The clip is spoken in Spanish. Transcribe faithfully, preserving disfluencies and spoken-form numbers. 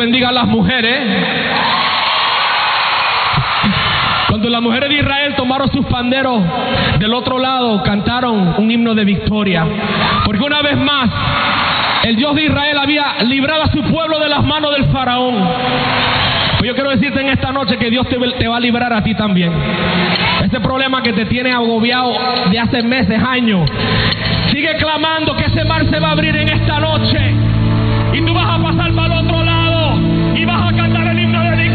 bendiga a las mujeres. Cuando las mujeres de Israel tomaron sus panderos del otro lado, cantaron un himno de victoria. Porque una vez más, el Dios de Israel había librado a su pueblo de las manos del faraón. Pues yo quiero decirte en esta noche que Dios te, te va a librar a ti también. Ese problema que te tiene agobiado de hace meses, años. Sigue clamando que ese mar se va a abrir en esta noche. Y tú vas a pasar para el otro